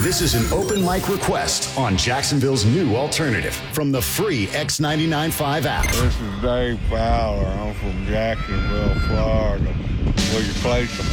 This is an open mic request on Jacksonville's new alternative from the free X99.5 app. This is Dave Fowler. I'm from Jacksonville, Florida. Will you play some